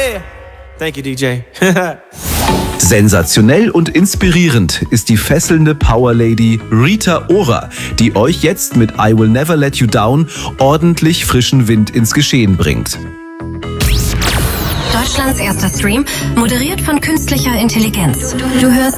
Yeah. Thank you, DJ. Sensationell und inspirierend ist die fesselnde Powerlady Rita Ora, die euch jetzt mit I Will Never Let You Down ordentlich frischen Wind ins Geschehen bringt. Deutschlands erster Stream, moderiert von künstlicher Intelligenz. Du hörst